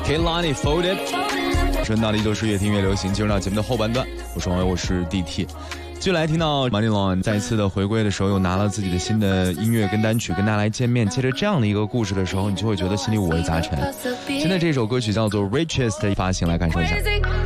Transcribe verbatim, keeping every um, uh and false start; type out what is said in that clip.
Kehlani Folded。顺道的依旧是越听越流行，进入到节目的后半段。我是王伟，我是 D T。就来听到 Manilon 再一次的回归的时候，又拿了自己的新的音乐跟单曲跟大家来见面，接着这样的一个故事的时候，你就会觉得心里五味杂陈。现在这首歌曲叫做 Riches 的发行，来感受一下。